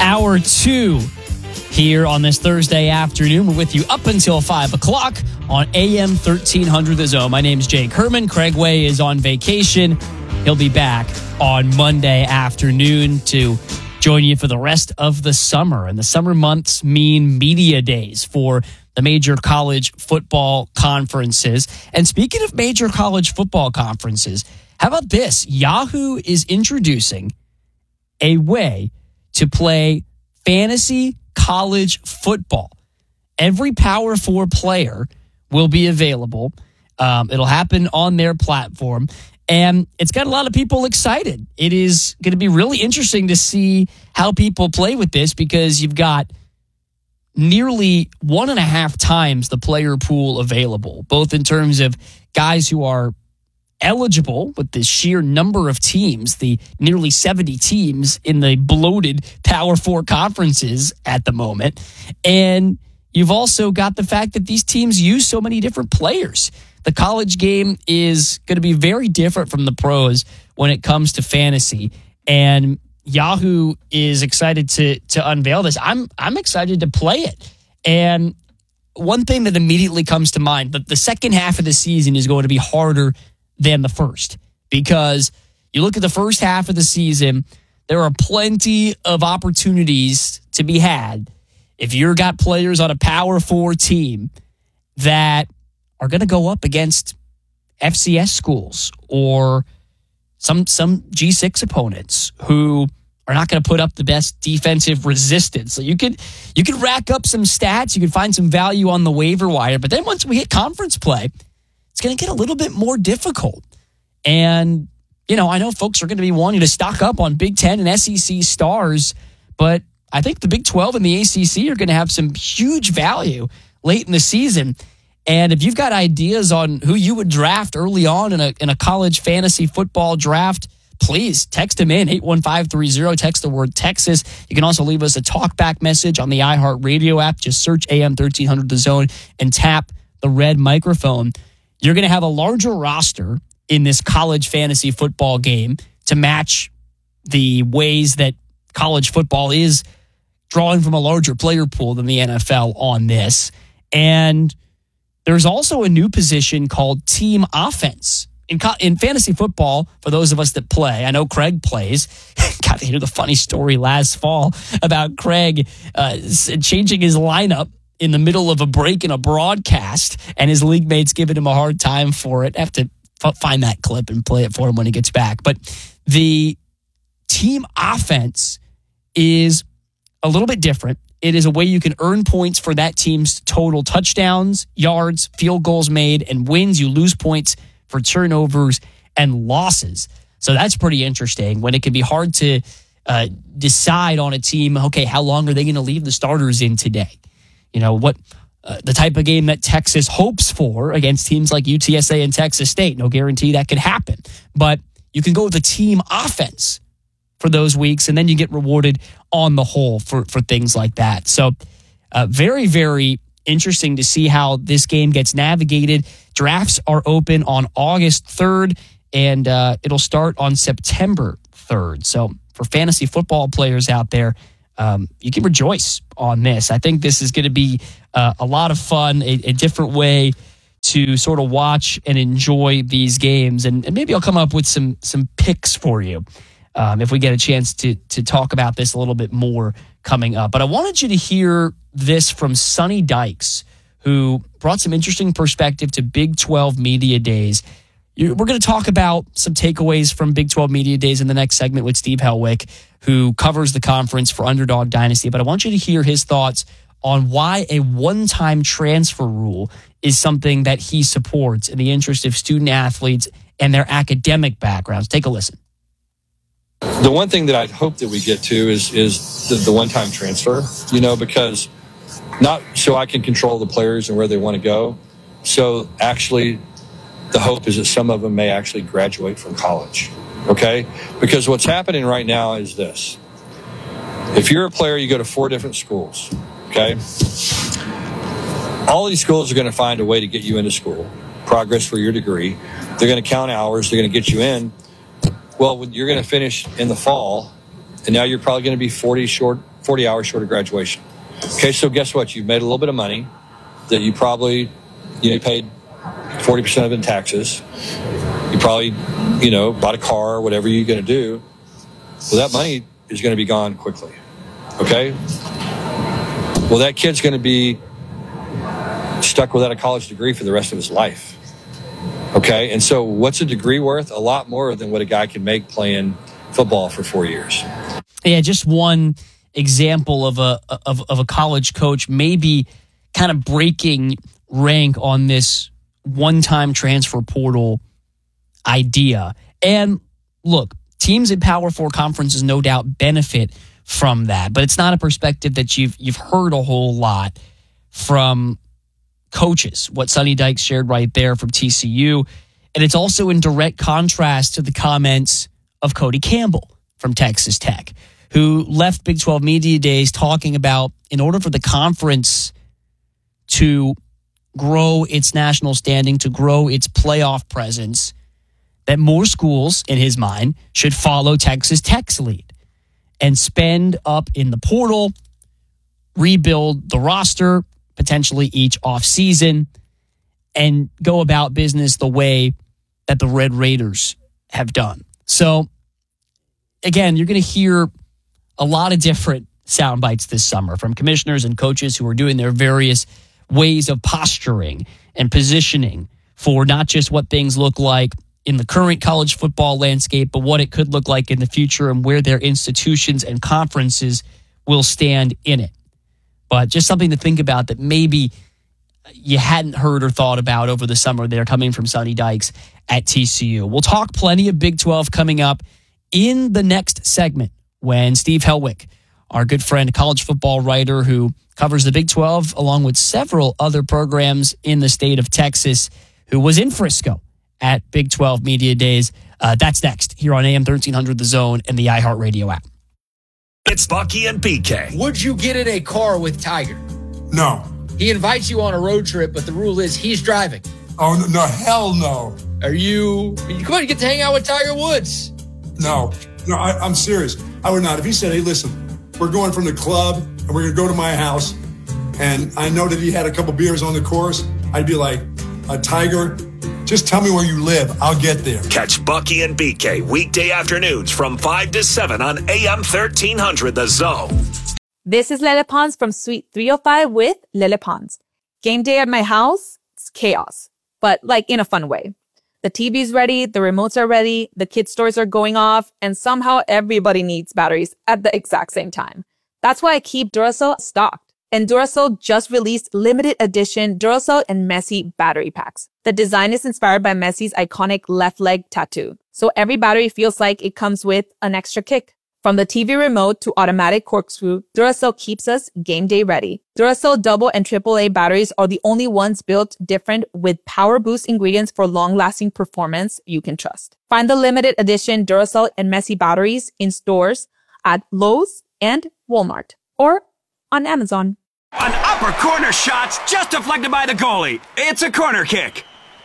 Hour 2 here on this Thursday afternoon. We're with you up until 5 o'clock on AM 1300 The Zone. My name is Jake Herman. Craig Way is on vacation. He'll be back on Monday afternoon to join you for the rest of the summer. And the summer months mean media days for the major college football conferences. And speaking of major college football conferences, how about this? Yahoo is introducing a way to play fantasy college football. Every Power 4 player will be available. It'll happen on their platform, and it's got a lot of people excited. It is going to be really interesting to see how people play with this, because you've got nearly 1.5 times the player pool available, both in terms of guys who are eligible with the sheer number of teams, the nearly 70 teams in the bloated Power 4 conferences at the moment. And you've also got the fact that these teams use so many different players. The college game is going to be very different from the pros when it comes to fantasy. And Yahoo is excited to unveil this. I'm excited to play it. And one thing that immediately comes to mind, that the second half of the season is going to be harder than the first, because you look at the first half of the season, there are plenty of opportunities to be had if you've got players on a Power 4 team that are going to go up against FCS schools or some G6 opponents who are not going to put up the best defensive resistance. So you could rack up some stats, you could find some value on the waiver wire, but then once we hit conference play, it's going to get a little bit more difficult. And, I know folks are going to be wanting to stock up on Big Ten and SEC stars, but I think the Big 12 and the ACC are going to have some huge value late in the season. And if you've got ideas on who you would draft early on in a college fantasy football draft, please text them in, 81530, text the word Texas. You can also leave us a talkback message on the iHeartRadio app. Just search AM 1300 The Zone and tap the red microphone. You're going to have a larger roster in this college fantasy football game to match the ways that college football is drawing from a larger player pool than the NFL on this. And there's also a new position called team offense. In fantasy football, for those of us that play, I know Craig plays. Got to hear the funny story last fall about Craig changing his lineup in the middle of a break in a broadcast, and his league mates giving him a hard time for it. I have to find that clip and play it for him when he gets back. But the team offense is a little bit different. It is a way you can earn points for that team's total touchdowns, yards, field goals made, and wins. You lose points for turnovers and losses. So that's pretty interesting when it can be hard to decide on a team, okay, how long are they going to leave the starters in today? What the type of game that Texas hopes for against teams like UTSA and Texas State. No guarantee that could happen. But you can go with a team offense for those weeks, and then you get rewarded on the whole for things like that. So very, very interesting to see how this game gets navigated. Drafts are open on August 3rd, and it'll start on September 3rd. So for fantasy football players out there, you can rejoice on this. I think this is going to be a lot of fun, a different way to sort of watch and enjoy these games. And maybe I'll come up with some picks for you if we get a chance to talk about this a little bit more coming up. But I wanted you to hear this from Sonny Dykes, who brought some interesting perspective to Big 12 Media Days. We're going to talk about some takeaways from Big 12 Media Days in the next segment with Steve Helwick, who covers the conference for Underdog Dynasty. But I want you to hear his thoughts on why a one-time transfer rule is something that he supports in the interest of student athletes and their academic backgrounds. Take a listen. The one thing that I hope that we get to is the one-time transfer, because not so I can control the players and where they want to go. So actually, the hope is that some of them may actually graduate from college, okay? Because what's happening right now is this. If you're a player, you go to 4 different schools, okay? All these schools are going to find a way to get you into school, progress for your degree. They're going to count hours. They're going to get you in. Well, you're going to finish in the fall, and now you're probably going to be 40 short 40 hours short of graduation. Okay, so guess what? You've made a little bit of money that you probably, you paid 40% of it in taxes. You probably, bought a car or whatever you're going to do. Well, that money is going to be gone quickly. Okay? Well, that kid's going to be stuck without a college degree for the rest of his life. Okay? And so what's a degree worth? A lot more than what a guy can make playing football for 4 years. Yeah, just one example of a college coach maybe kind of breaking rank on this one-time transfer portal idea. And look, teams in Power 4 conferences no doubt benefit from that, but it's not a perspective that you've heard a whole lot from coaches, what Sonny Dykes shared right there from TCU. And it's also in direct contrast to the comments of Cody Campbell from Texas Tech, who left Big 12 Media Days talking about, in order for the conference to grow its national standing, to grow its playoff presence, that more schools, in his mind, should follow Texas Tech's lead and spend up in the portal, rebuild the roster, potentially each offseason, and go about business the way that the Red Raiders have done. So, again, you're going to hear a lot of different sound bites this summer from commissioners and coaches who are doing their various ways of posturing and positioning for not just what things look like in the current college football landscape, but what it could look like in the future and where their institutions and conferences will stand in it. But just something to think about that maybe you hadn't heard or thought about over the summer there coming from Sonny Dykes at TCU. We'll talk plenty of Big 12 coming up in the next segment when Steve Helwick, our good friend, college football writer who covers the Big 12 along with several other programs in the state of Texas, who was in Frisco at Big 12 Media Days. That's next here on AM 1300 The Zone and the iHeartRadio app. It's Bucky and BK. Would you get in a car with Tiger? No. He invites you on a road trip, but the rule is he's driving. Oh, no, hell no. Come on, you get to hang out with Tiger Woods. No, I'm serious. I would not. If he said, hey, listen, we're going from the club and we're going to go to my house, and I know that he had a couple beers on the course, I'd be like, Tiger, just tell me where you live. I'll get there. Catch Bucky and BK weekday afternoons from 5 to 7 on AM 1300 The Zone. This is Lele Pons from Suite 305 with Lele Pons. Game day at my house, it's chaos, but like in a fun way. The TV's ready, the remotes are ready, the kids' toys are going off, and somehow everybody needs batteries at the exact same time. That's why I keep Duracell stocked. And Duracell just released limited edition Duracell and Messi battery packs. The design is inspired by Messi's iconic left leg tattoo, so every battery feels like it comes with an extra kick. From the TV remote to automatic corkscrew, Duracell keeps us game day ready. Duracell double and AAA batteries are the only ones built different with power boost ingredients for long-lasting performance you can trust. Find the limited edition Duracell and Messi batteries in stores at Lowe's and Walmart or on Amazon. An upper corner shot's just deflected by the goalie. It's a corner kick.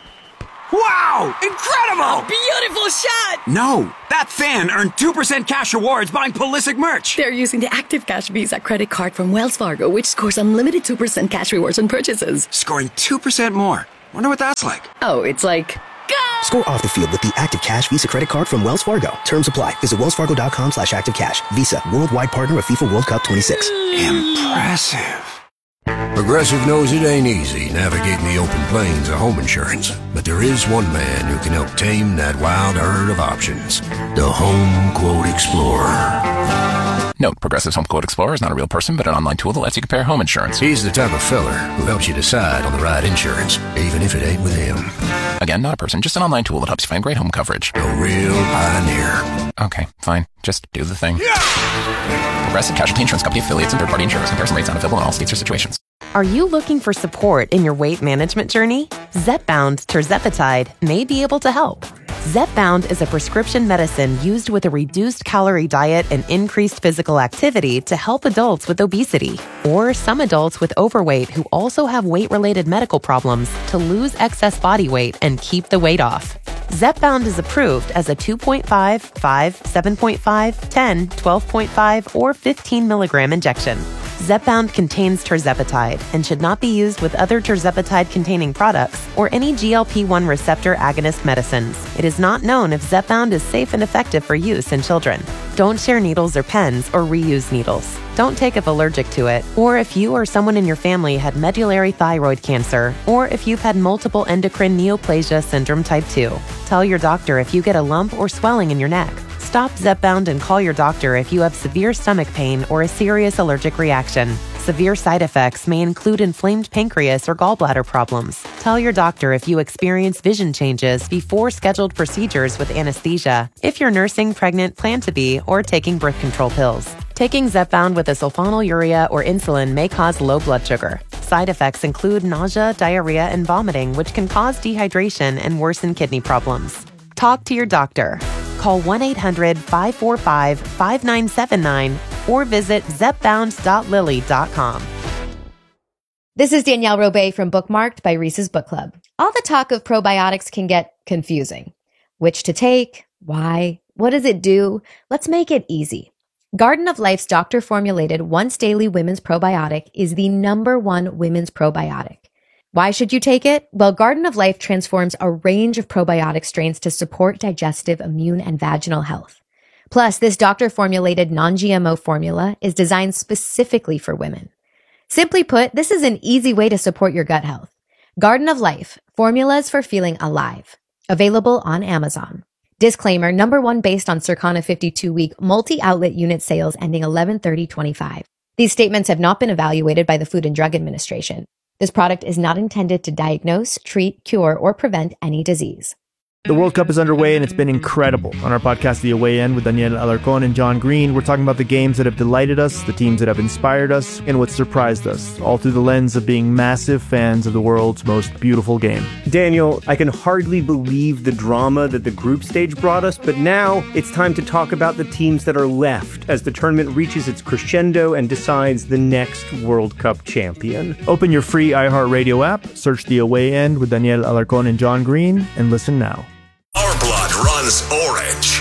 Wow! Incredible! Beautiful shot! No, that fan earned 2% cash rewards buying Pulisic merch. They're using the Active Cash Visa credit card from Wells Fargo, which scores unlimited 2% cash rewards on purchases. Scoring 2% more. Wonder what that's like. Oh, it's like... Go! Score off the field with the Active Cash Visa credit card from Wells Fargo. Terms apply. Visit wellsfargo.com/activecash. Visa, worldwide partner of FIFA World Cup 26. Impressive. Progressive knows it ain't easy navigating the open plains of home insurance, but there is one man who can help tame that wild herd of options. The Home Quote Explorer. Note, Progressive's Home Quote Explorer is not a real person, but an online tool that lets you compare home insurance. He's the type of feller who helps you decide on the right insurance, even if it ain't with him. Again, not a person, just an online tool that helps you find great home coverage. A real pioneer. Okay, fine. Just do the thing. Progressive Casualty Insurance Company affiliates and third-party insurers. Comparison rates not available in all states or situations. Are you looking for support in your weight management journey? Zepbound tirzepatide may be able to help. Zepbound is a prescription medicine used with a reduced calorie diet and increased physical activity to help adults with obesity or some adults with overweight who also have weight-related medical problems to lose excess body weight and keep the weight off. Zepbound is approved as a 2.5, 5, 7.5, 10, 12.5, or 15 milligram injection. Zepbound contains tirzepatide and should not be used with other tirzepatide-containing products or any GLP-1 receptor agonist medicines. It is not known if Zepbound is safe and effective for use in children. Don't share needles or pens or reuse needles. Don't take if allergic to it, or if you or someone in your family had medullary thyroid cancer, or if you've had multiple endocrine neoplasia syndrome type 2. Tell your doctor if you get a lump or swelling in your neck. Stop Zepbound and call your doctor if you have severe stomach pain or a serious allergic reaction. Severe side effects may include inflamed pancreas or gallbladder problems. Tell your doctor if you experience vision changes before scheduled procedures with anesthesia, if you're nursing, pregnant, plan to be, or taking birth control pills. Taking Zepbound with a sulfonylurea or insulin may cause low blood sugar. Side effects include nausea, diarrhea, and vomiting, which can cause dehydration and worsen kidney problems. Talk to your doctor. Call 1-800-545-5979 or visit zepbound.lilly.com. This is Danielle Robay from Bookmarked by Reese's Book Club. All the talk of probiotics can get confusing. Which to take? Why? What does it do? Let's make it easy. Garden of Life's doctor-formulated once-daily women's probiotic is the #1 women's probiotic. Why should you take it? Well, Garden of Life transforms a range of probiotic strains to support digestive, immune, and vaginal health. Plus, this doctor-formulated non-GMO formula is designed specifically for women. Simply put, this is an easy way to support your gut health. Garden of Life, formulas for feeling alive. Available on Amazon. Disclaimer, #1 based on Circana 52-week multi-outlet unit sales ending 11/30/25. These statements have not been evaluated by the Food and Drug Administration. This product is not intended to diagnose, treat, cure, or prevent any disease. The World Cup is underway and it's been incredible. On our podcast, The Away End, with Daniel Alarcón and John Green, we're talking about the games that have delighted us, the teams that have inspired us, and what surprised us, all through the lens of being massive fans of the world's most beautiful game. Daniel, I can hardly believe the drama that the group stage brought us, but now it's time to talk about the teams that are left as the tournament reaches its crescendo and decides the next World Cup champion. Open your free iHeartRadio app, search The Away End with Daniel Alarcón and John Green, and listen now. Our blood runs orange.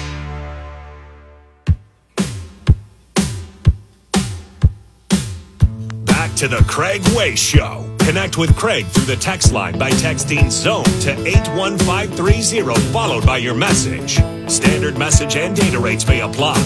Back to the Craig Way Show. Connect with Craig through the text line by texting ZONE to 81530, followed by your message. Standard message and data rates may apply.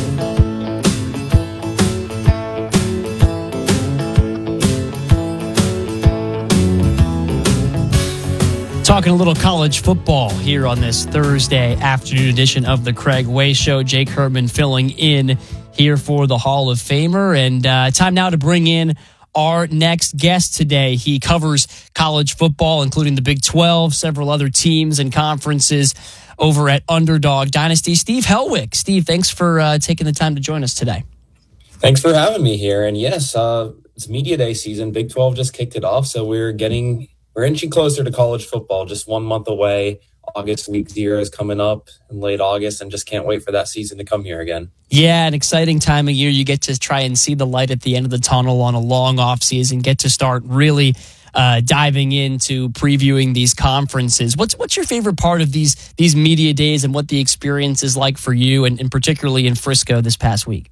Talking a little college football here on this Thursday afternoon edition of the Craig Way Show. Jake Herman filling in here for the Hall of Famer. And time now to bring in our next guest today. He covers college football, including the Big 12, several other teams and conferences over at Underdog Dynasty. Steve Helwick. Steve, thanks for taking the time to join us today. Thanks for having me here. And yes, it's Media Day season. Big 12 just kicked it off, so we're inching closer to college football, just 1 month away. August week 0 is coming up in late August, and just can't wait for that season to come here again. Yeah, an exciting time of year. You get to try and see the light at the end of the tunnel on a long off season, get to start really diving into previewing these conferences. What's your favorite part of these media days and what the experience is like for you, and particularly in Frisco this past week?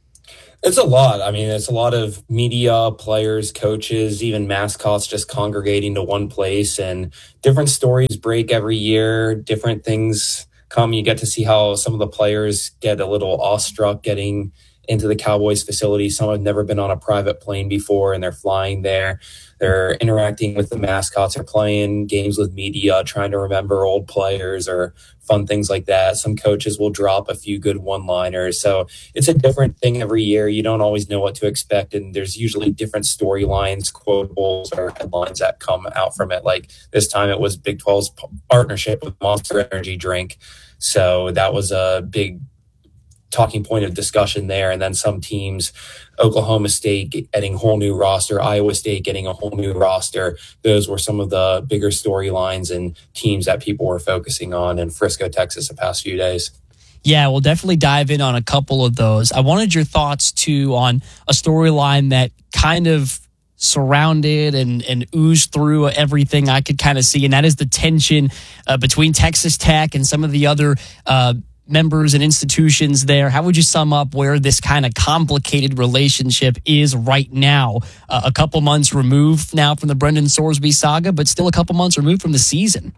It's a lot. I mean, it's a lot of media, players, coaches, even mascots just congregating to one place, and different stories break every year. Different things come. You get to see how some of the players get a little awestruck getting into the Cowboys facility. Some have never been on a private plane before, and they're flying there. They're interacting with the mascots, or playing games with media, trying to remember old players or fun things like that. Some coaches will drop a few good one-liners. So it's a different thing every year. You don't always know what to expect, and there's usually different storylines, quotables, or headlines that come out from it. Like this time it was Big 12's partnership with Monster Energy drink. So that was a big talking point of discussion there. And then some teams, Oklahoma State getting a whole new roster, Iowa State getting a whole new roster. Those were some of the bigger storylines and teams that people were focusing on in Frisco, Texas the past few days. Yeah, we'll definitely dive in on a couple of those. I wanted your thoughts too on a storyline that kind of surrounded and oozed through everything I could kind of see, and that is the tension between Texas Tech and some of the other members and institutions there. How would you sum up where this kind of complicated relationship is right now? A couple months removed now from the Brendan Sorsby saga, but still a couple months removed from the season.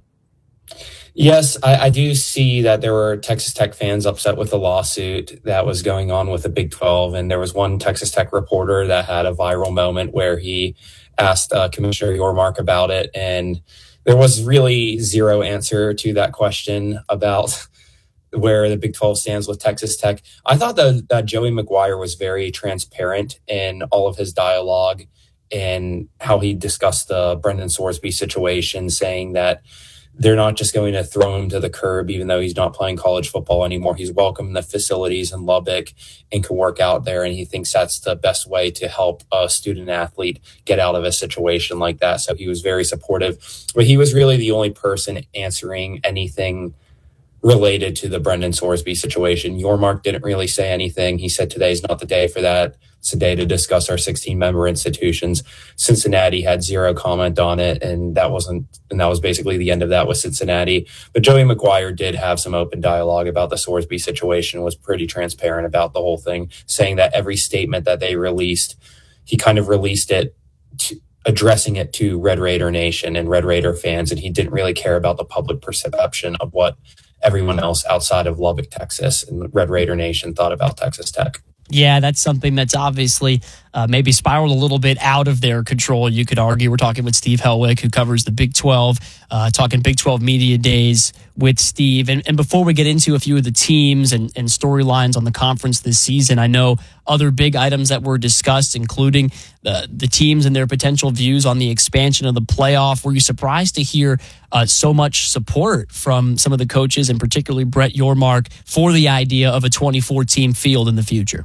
Yes, I do see that there were Texas Tech fans upset with the lawsuit that was going on with the Big 12. And there was one Texas Tech reporter that had a viral moment where he asked Commissioner Yormark about it. And there was really zero answer to that question about where the Big 12 stands with Texas Tech. I thought that Joey McGuire was very transparent in all of his dialogue and how he discussed the Brendan Sorsby situation, saying that they're not just going to throw him to the curb, even though he's not playing college football anymore. He's welcome in the facilities in Lubbock and can work out there. And he thinks that's the best way to help a student athlete get out of a situation like that. So he was very supportive, but he was really the only person answering anything related to the Brendan Sorsby situation. Yormark didn't really say anything. He said today's not the day for that. It's a day to discuss our 16-member institutions. Cincinnati had zero comment on it, and that was basically the end of that with Cincinnati. But Joey McGuire did have some open dialogue about the Sorsby situation, was pretty transparent about the whole thing, saying that every statement that they released, he kind of released it addressing it to Red Raider Nation and Red Raider fans, and he didn't really care about the public perception of what everyone else outside of Lubbock, Texas, and Red Raider Nation thought about Texas Tech. Yeah, that's something that's obviously maybe spiraled a little bit out of their control, you could argue. We're talking with Steve Helwick, who covers the Big 12, talking Big 12 Media Days with Steve. And before we get into a few of the teams and storylines on the conference this season, I know other big items that were discussed, including the teams and their potential views on the expansion of the playoff. Were you surprised to hear so much support from some of the coaches, and particularly Brett Yormark, for the idea of a 24-team field in the future?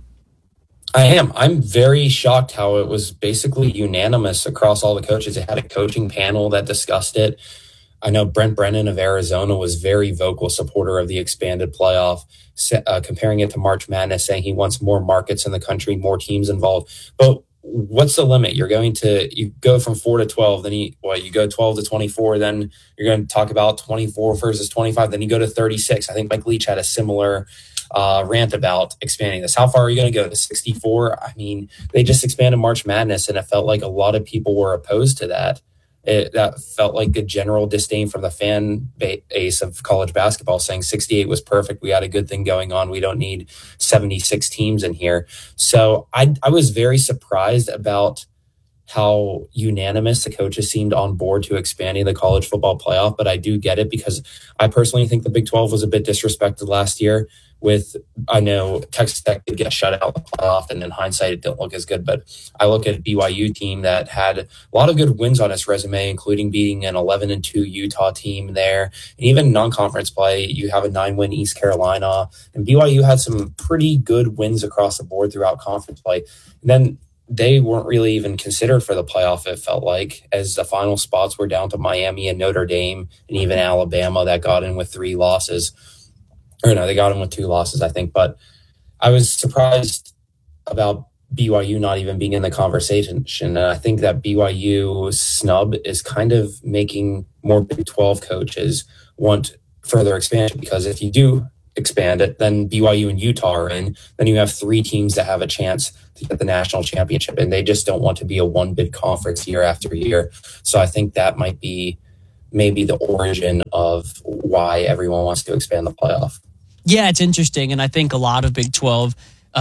I am. I'm very shocked how it was basically unanimous across all the coaches. They had a coaching panel that discussed it. I know Brent Brennan of Arizona was very vocal supporter of the expanded playoff, comparing it to March Madness, saying he wants more markets in the country, more teams involved. But what's the limit? You go from 4 to 12, then you go 12 to 24, then you're going to talk about 24 versus 25, then you go to 36. I think Mike Leach had a similar rant about expanding this. How far are you going to go to 64? I mean, they just expanded March Madness, and it felt like a lot of people were opposed to that. That felt like a general disdain from the fan base of college basketball, saying 68 was perfect. We had a good thing going on. We don't need 76 teams in here. So I was very surprised about how unanimous the coaches seemed on board to expanding the college football playoff. But I do get it, because I personally think the Big 12 was a bit disrespected last year. I know Texas Tech did get shut out in the playoff, and in hindsight, it didn't look as good. But I look at a BYU team that had a lot of good wins on its resume, including beating an 11-2 Utah team there. And even non-conference play, you have a 9-win East Carolina. And BYU had some pretty good wins across the board throughout conference play. And then they weren't really even considered for the playoff, it felt like, as the final spots were down to Miami and Notre Dame and even Alabama that got in with 3 losses. Or no, they got him with 2 losses, I think. But I was surprised about BYU not even being in the conversation. And I think that BYU's snub is kind of making more Big 12 coaches want further expansion, because if you do expand it, then BYU and Utah are in. Then you have 3 teams that have a chance to get the national championship, and they just don't want to be a one-bid conference year after year. So I think that might be maybe the origin of why everyone wants to expand the playoff. Yeah, it's interesting, and I think a lot of Big 12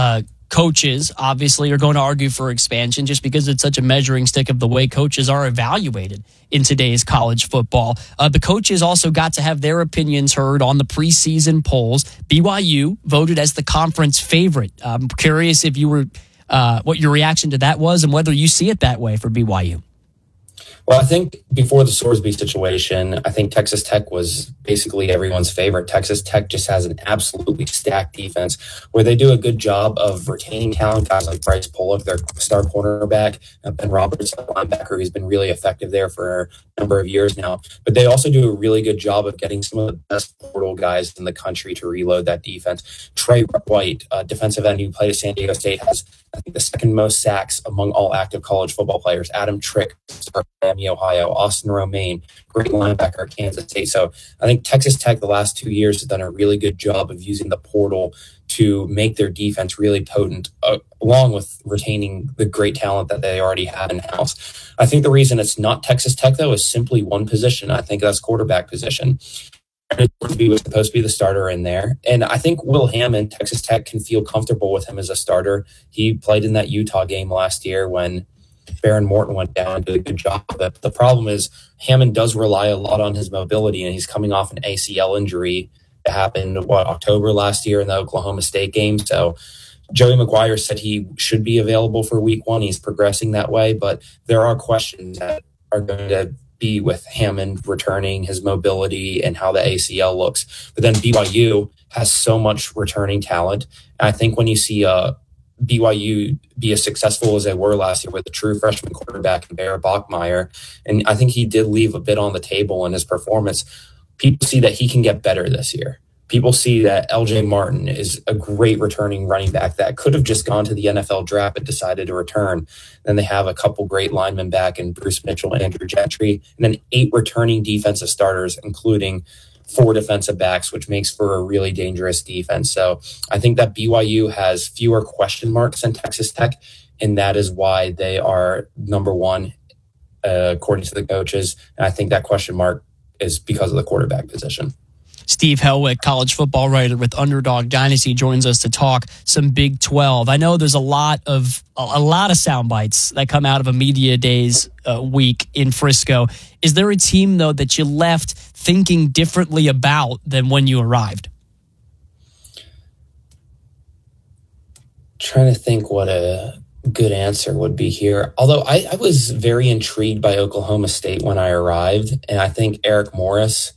coaches obviously are going to argue for expansion, just because it's such a measuring stick of the way coaches are evaluated in today's college football. The coaches also got to have their opinions heard on the preseason polls. BYU voted as the conference favorite. I'm curious if you were what your reaction to that was, and whether you see it that way for BYU. Well, I think before the Sorsby situation, I think Texas Tech was basically everyone's favorite. Texas Tech just has an absolutely stacked defense where they do a good job of retaining talent, guys like Bryce Pollock, their star cornerback, Ben Roberts, a linebacker who's been really effective there for a number of years now. But they also do a really good job of getting some of the best portal guys in the country to reload that defense. Trey White, defensive end who played at San Diego State, has, I think, the second most sacks among all active college football players. Adam Trick, Miami, Ohio. Austin Romaine, great linebacker at Kansas State. So I think Texas Tech the last 2 years has done a really good job of using the portal to make their defense really potent, along with retaining the great talent that they already have in-house. I think the reason it's not Texas Tech, though, is simply one position. I think that's quarterback position. He was supposed to be the starter in there. And I think Will Hammond, Texas Tech, can feel comfortable with him as a starter. He played in that Utah game last year when Baron Morton went down and did a good job. But the problem is Hammond does rely a lot on his mobility, and he's coming off an ACL injury that happened, October last year in the Oklahoma State game. So Joey McGuire said he should be available for week 1. He's progressing that way, but there are questions that are going to be with Hammond returning, his mobility, and how the ACL looks. But then BYU has so much returning talent. And I think when you see BYU be as successful as they were last year with a true freshman quarterback in Bear Bachmeier, and I think he did leave a bit on the table in his performance, people see that he can get better this year. People see that LJ Martin is a great returning running back that could have just gone to the NFL draft but decided to return. Then they have a couple great linemen back in Bruce Mitchell and Andrew Gentry, and then 8 returning defensive starters, including 4 defensive backs, which makes for a really dangerous defense. So I think that BYU has fewer question marks than Texas Tech, and that is why they are number 1, according to the coaches. And I think that question mark is because of the quarterback position. Steve Helwick, college football writer with Underdog Dynasty, joins us to talk some Big 12. I know there's a lot of sound bites that come out of a media days week in Frisco. Is there a team, though, that you left thinking differently about than when you arrived? Trying to think what a good answer would be here. Although I was very intrigued by Oklahoma State when I arrived, and I think Eric Morris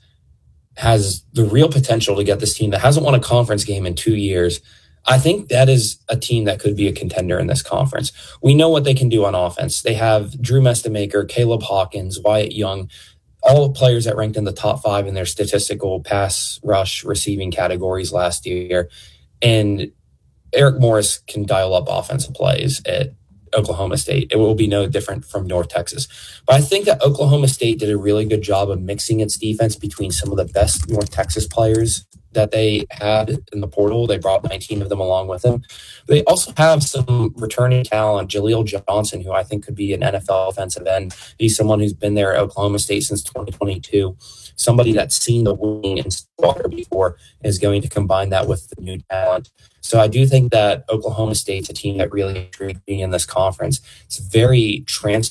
has the real potential to get this team that hasn't won a conference game in 2 years. I think that is a team that could be a contender in this conference. We know what they can do on offense. They have Drew Mestamaker, Caleb Hawkins, Wyatt Young, all players that ranked in the top 5 in their statistical pass rush receiving categories last year. And Eric Morris can dial up offensive plays at Oklahoma State. It will be no different from North Texas. But I think that Oklahoma State did a really good job of mixing its defense between some of the best North Texas players that they had in the portal. They brought 19 of them along with them. They also have some returning talent, Jaleel Johnson, who I think could be an NFL offensive end. He's someone who's been there at Oklahoma State since 2022. Somebody that's seen the wing in Stillwater before is going to combine that with the new talent. So I do think that Oklahoma State's a team that really intrigued me in this conference. It's a very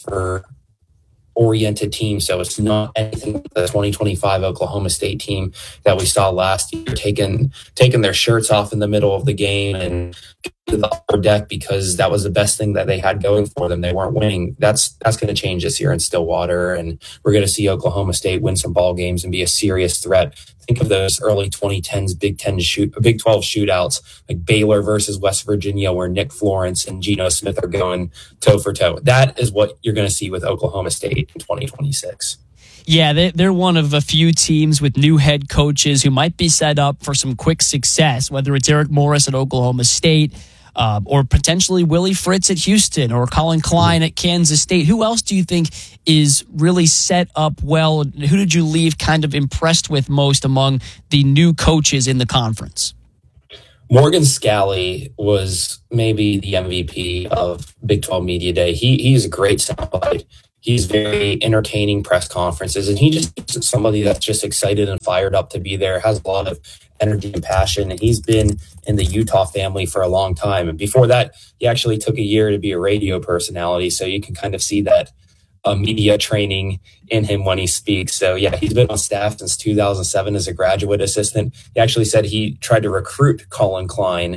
transfer-oriented team, so it's not anything like the 2025 Oklahoma State team that we saw last year, taking their shirts off in the middle of the game and to the upper deck because that was the best thing that they had going for them. They weren't winning. That's going to change this year in Stillwater, and we're going to see Oklahoma State win some ball games and be a serious threat. Think of those early 2010s Big 12 shootouts like Baylor versus West Virginia, where Nick Florence and Geno Smith are going toe for toe. That is what you're going to see with Oklahoma State in 2026. Yeah, they're one of a few teams with new head coaches who might be set up for some quick success, whether it's Eric Morris at Oklahoma State or potentially Willie Fritz at Houston or Colin Klein at Kansas State. Who else do you think is really set up well? Who did you leave kind of impressed with most among the new coaches in the conference? Morgan Scalley was maybe the MVP of Big 12 Media Day. He's a great soundbite. He's very entertaining press conferences, and he just is somebody that's just excited and fired up to be there, has a lot of energy and passion, and he's been in the Utah family for a long time. And before that, he actually took a year to be a radio personality, so you can kind of see that media training in him when he speaks. So yeah, he's been on staff since 2007 as a graduate assistant. He actually said he tried to recruit Colin Klein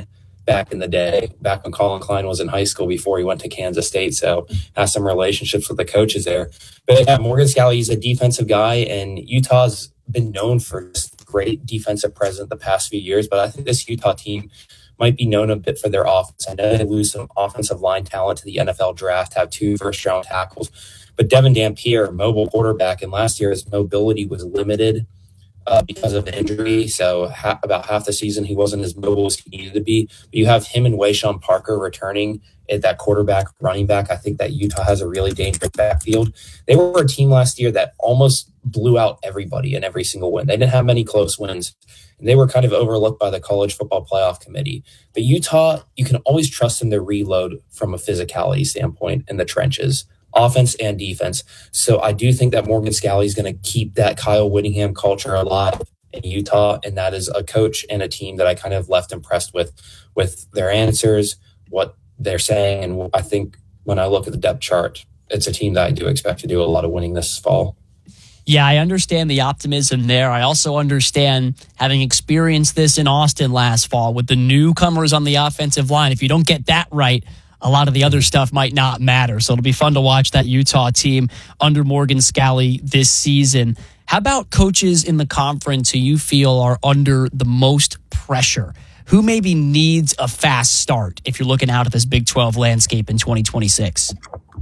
back in the day, back when Colin Klein was in high school before he went to Kansas State. So has some relationships with the coaches there. But yeah, Morgan Scalley is a defensive guy, and Utah's been known for just great defensive presence the past few years. But I think this Utah team might be known a bit for their offense. I know they lose some offensive line talent to the NFL draft, have 2 first-round tackles. But Devin Dampier, mobile quarterback, and last year his mobility was limited because of injury. So about half the season he wasn't as mobile as he needed to be. But you have him and Wayshawn Parker returning at that quarterback, running back. I think that Utah has a really dangerous backfield. They were a team last year that almost blew out everybody in every single win. They didn't have many close wins, and they were kind of overlooked by the College Football Playoff Committee. But Utah, you can always trust them to reload from a physicality standpoint in the trenches, offense and defense. So I do think that Morgan Scalley is going to keep that Kyle Whittingham culture alive in Utah, and that is a coach and a team that I kind of left impressed with their answers, what they're saying, and I think when I look at the depth chart, it's a team that I do expect to do a lot of winning this fall. Yeah, I understand the optimism there. I also understand, having experienced this in Austin last fall with the newcomers on the offensive line, if you don't get that right, a lot of the other stuff might not matter. So it'll be fun to watch that Utah team under Morgan Scalley this season. How about coaches in the conference who you feel are under the most pressure? Who maybe needs a fast start if you're looking out at this Big 12 landscape in 2026?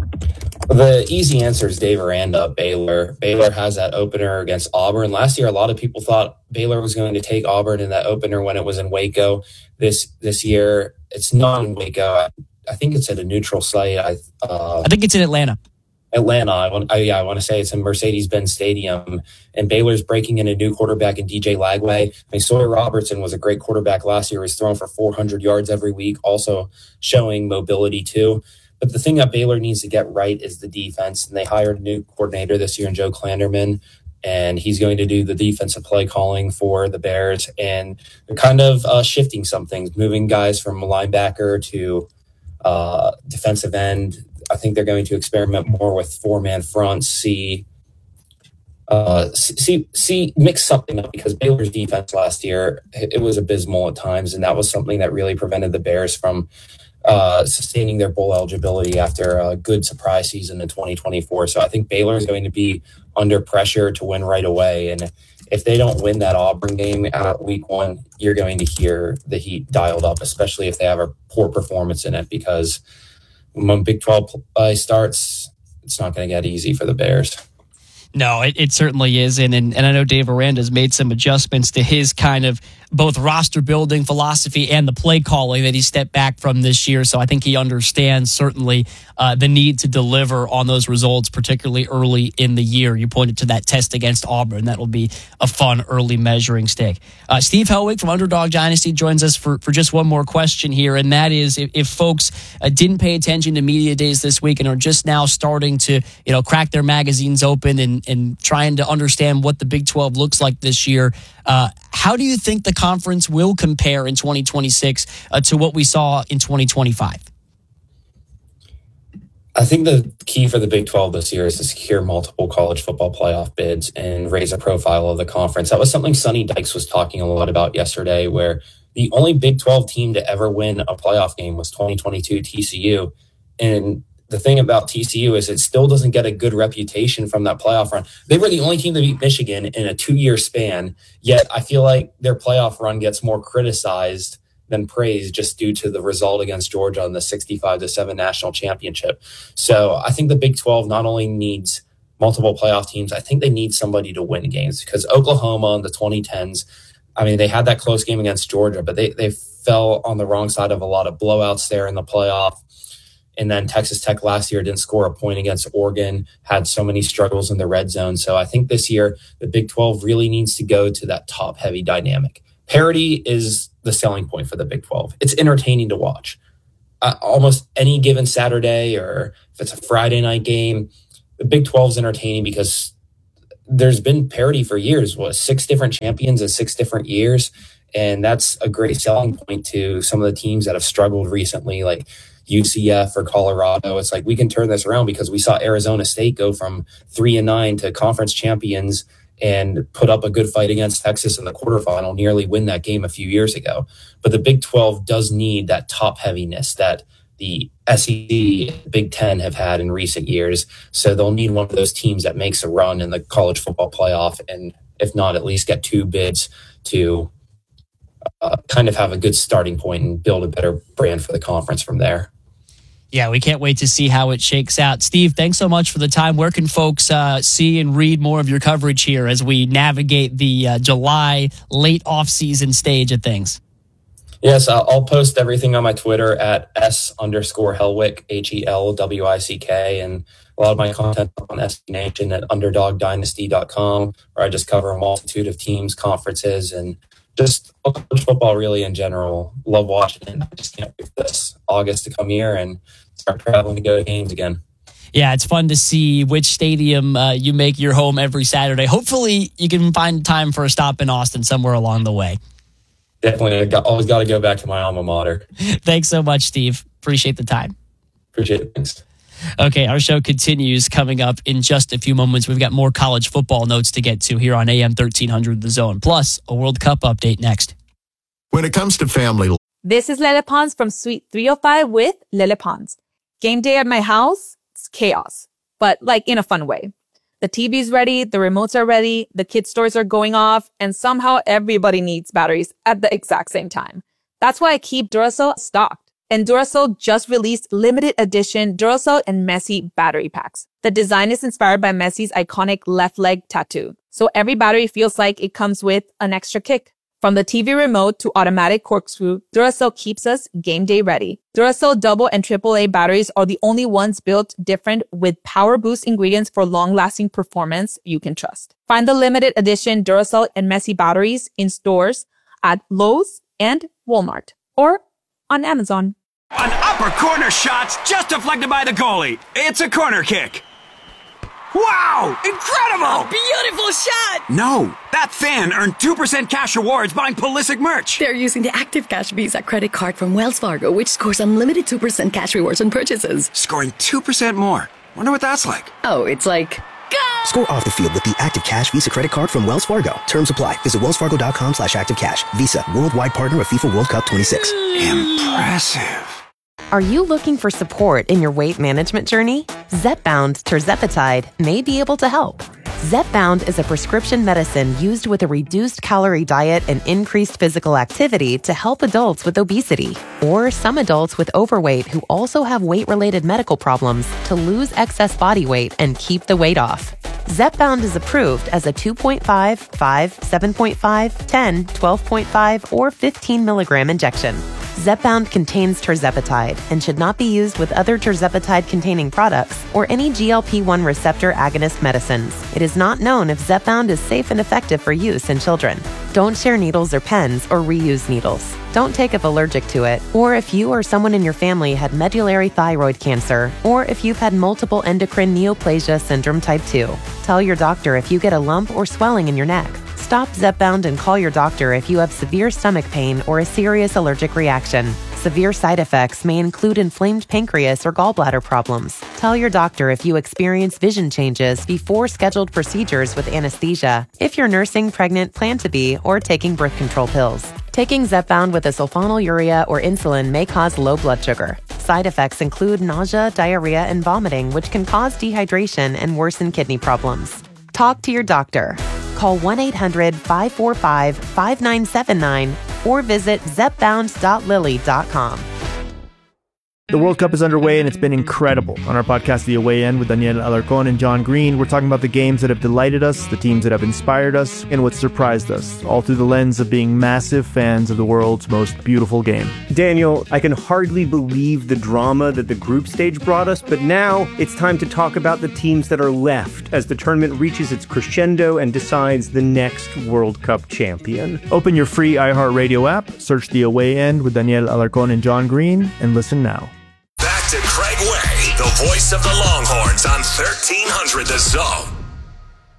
The easy answer is Dave Aranda, Baylor. Baylor has that opener against Auburn. Last year, a lot of people thought Baylor was going to take Auburn in that opener when it was in Waco. This year, it's not in Waco. I think it's at a neutral site. I think it's in Atlanta. I want to say it's in Mercedes-Benz Stadium, and Baylor's breaking in a new quarterback in DJ Lagway. I mean, Sawyer Robertson was a great quarterback last year. He's thrown for 400 yards every week, also showing mobility too. But the thing that Baylor needs to get right is the defense, and they hired a new coordinator this year in Joe Klanderman, and he's going to do the defensive play calling for the Bears, and they're kind of shifting some things, moving guys from linebacker to defensive end. I think they're going to experiment more with 4-man fronts, mix something up, because Baylor's defense last year, it was abysmal at times, and that was something that really prevented the Bears from sustaining their bowl eligibility after a good surprise season in 2024. So I think Baylor is going to be under pressure to win right away, and if they don't win that Auburn game at week 1, you're going to hear the heat dialed up, especially if they have a poor performance in it, because when Big 12 play starts, it's not going to get easy for the Bears. No, it certainly isn't. And I know Dave Aranda's made some adjustments to his kind of both roster building philosophy and the play calling that he stepped back from this year. So I think he understands certainly the need to deliver on those results, particularly early in the year. You pointed to that test against Auburn. That will be a fun early measuring stick. Steve Helwig from Underdog Dynasty joins us for just one more question here, and that is if folks didn't pay attention to media days this week and are just now starting to crack their magazines open and trying to understand what the Big 12 looks like this year, how do you think the conference will compare in 2026 to what we saw in 2025? I think the key for the Big 12 this year is to secure multiple college football playoff bids and raise a profile of the conference. That was something Sonny Dykes was talking a lot about yesterday, where the only Big 12 team to ever win a playoff game was 2022 TCU. And the thing about TCU is it still doesn't get a good reputation from that playoff run. They were the only team to beat Michigan in a 2-year span, yet I feel like their playoff run gets more criticized than praised just due to the result against Georgia in the 65-7 national championship. So I think the Big 12 not only needs multiple playoff teams, I think they need somebody to win games, because Oklahoma in the 2010s, I mean, they had that close game against Georgia, but they fell on the wrong side of a lot of blowouts there in the playoff. And then Texas Tech last year didn't score a point against Oregon, had so many struggles in the red zone. So I think this year the Big 12 really needs to go to that top-heavy dynamic. Parity is the selling point for the Big 12. It's entertaining to watch. Almost any given Saturday, or if it's a Friday night game, the Big 12 is entertaining because there's been parity for years. 6 different champions in 6 different years. And that's a great selling point to some of the teams that have struggled recently, like UCF or Colorado. It's like, we can turn this around because we saw Arizona State go from 3-9 to conference champions and put up a good fight against Texas in the quarterfinal, nearly win that game a few years ago. But the Big 12 does need that top heaviness that the SEC, Big 10 have had in recent years. So they'll need one of those teams that makes a run in the college football playoff, and if not, at least get 2 bids to kind of have a good starting point and build a better brand for the conference from there. Yeah, we can't wait to see how it shakes out. Steve, thanks so much for the time. Where can folks see and read more of your coverage here as we navigate the July late off-season stage of things? Yes, I'll post everything on my Twitter at @S_Helwick, HELWICK, and a lot of my content on SB Nation at UnderdogDynasty.com, where I just cover a multitude of teams, conferences, and just college football really in general. Love watching it. I just can't wait for this August to come here and start traveling to go to games again. Yeah, it's fun to see which stadium you make your home every Saturday. Hopefully you can find time for a stop in Austin somewhere along the way. Definitely. Always got to go back to my alma mater. Thanks so much, Steve. Appreciate the time. Appreciate it. Thanks. Okay, our show continues coming up in just a few moments. We've got more college football notes to get to here on AM 1300 The Zone, plus a World Cup update next. When it comes to family... This is Lele Pons from Suite 305 with Lele Pons. Game day at my house, it's chaos, but like in a fun way. The TV's ready, the remotes are ready, the kids' toys are going off, and somehow everybody needs batteries at the exact same time. That's why I keep Duracell stocked. And Duracell just released limited edition Duracell and Messi battery packs. The design is inspired by Messi's iconic left leg tattoo. So every battery feels like it comes with an extra kick. From the TV remote to automatic corkscrew, Duracell keeps us game day ready. Duracell double and AAA batteries are the only ones built different with power boost ingredients for long-lasting performance you can trust. Find the limited edition Duracell and Messi batteries in stores at Lowe's and Walmart or on Amazon. An upper corner shot just deflected by the goalie. It's a corner kick. Wow! Incredible! Beautiful shot! No, that fan earned 2% cash rewards buying Pulisic merch. They're using the Active Cash Visa credit card from Wells Fargo, which scores unlimited 2% cash rewards on purchases. Scoring 2% more. Wonder what that's like. Oh, it's like... Score off the field with the Active Cash Visa credit card from Wells Fargo. Terms apply. Visit wellsfargo.com/activecash. Visa, worldwide partner of FIFA World Cup 26. Impressive. Are you looking for support in your weight management journey? Zepbound tirzepatide may be able to help. Zepbound is a prescription medicine used with a reduced calorie diet and increased physical activity to help adults with obesity or some adults with overweight who also have weight-related medical problems to lose excess body weight and keep the weight off. Zepbound is approved as a 2.5, 5, 7.5, 10, 12.5, or 15 milligram injection. Zepbound contains tirzepatide and should not be used with other tirzepatide-containing products or any GLP-1 receptor agonist medicines. It is not known if Zepbound is safe and effective for use in children. Don't share needles or pens or reuse needles. Don't take if allergic to it, or if you or someone in your family had medullary thyroid cancer, or if you've had multiple endocrine neoplasia syndrome type 2. Tell your doctor if you get a lump or swelling in your neck. Stop Zepbound and call your doctor if you have severe stomach pain or a serious allergic reaction. Severe side effects may include inflamed pancreas or gallbladder problems. Tell your doctor if you experience vision changes before scheduled procedures with anesthesia, if you're nursing, pregnant, plan to be, or taking birth control pills. Taking Zepbound with a sulfonylurea or insulin may cause low blood sugar. Side effects include nausea, diarrhea, and vomiting, which can cause dehydration and worsen kidney problems. Talk to your doctor. Call 1-800-545-5979 or visit zepbound.lily.com. The World Cup is underway, and it's been incredible. On our podcast, The Away End, with Daniel Alarcón and John Green, we're talking about the games that have delighted us, the teams that have inspired us, and what surprised us, all through the lens of being massive fans of the world's most beautiful game. Daniel, I can hardly believe the drama that the group stage brought us, but now it's time to talk about the teams that are left as the tournament reaches its crescendo and decides the next World Cup champion. Open your free iHeartRadio app, search The Away End with Daniel Alarcón and John Green, and listen now. Back to Craig Way, the voice of the Longhorns on 1300 The Zone.